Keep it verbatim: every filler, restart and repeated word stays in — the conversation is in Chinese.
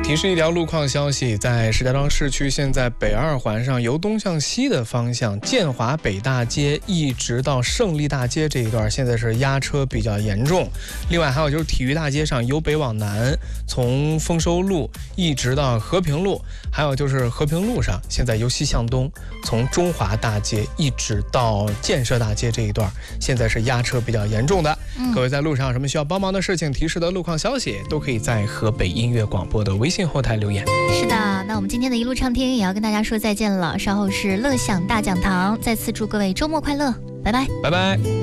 提示一条路况消息，在石家庄市区，现在北二环上由东向西的方向，建华北大街一直到胜利大街这一段，现在是压车比较严重。另外还有就是体育大街上由北往南，从丰收路一直到和平路，还有就是和平路上，现在由西向东，从中华大街一直到建设大街这一段，现在是压车比较严重的。嗯、各位在路上有什么需要帮忙的事情，提示的路况消息，都可以在河北音乐广播的微信后台留言。 是的，那我们今天的一路畅听也要跟大家说再见了，稍后是乐享大讲堂，再次祝各位周末快乐，拜拜， 拜拜。